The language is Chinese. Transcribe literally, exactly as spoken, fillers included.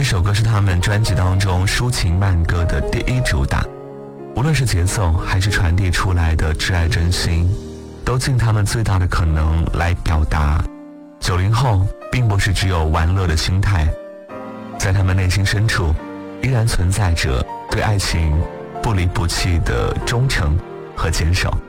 首歌是他们专辑当中抒情慢歌的第一主打，无论是节奏还是传递出来的挚爱真心，都尽他们最大的可能来表达。九零后并不是只有玩乐的心态，在他们内心深处依然存在着对爱情不离不弃的忠诚和坚守。